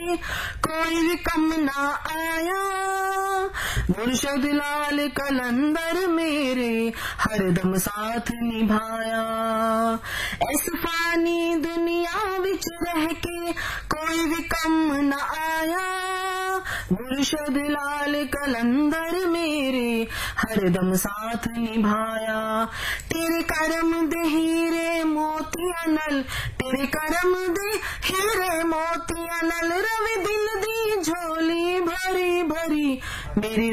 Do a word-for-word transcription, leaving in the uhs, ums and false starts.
कोई भी कम ना आया। मुर्शद लाल कलंदर मेरे हरदम साथ निभाया। इस फानी दुनिया विच रह के कोई भी कम ना आया। मुर्शद लाल कलंदर मेरे हरदम साथ निभाया। तेरे करम दे हीरे मोतिया नल, तेरे करम दे हीरे मोतिया नल, रवि दिल दी झोली भरी भरी मेरी